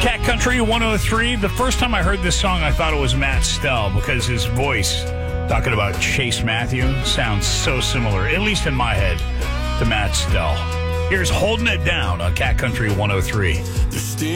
Cat Country 103. The first time I heard this song, I thought it was Matt Stell because his voice, talking about Chase Matthew, sounds so similar, at least in my head, to Matt Stell. Here's Holding It Down on Cat Country 103.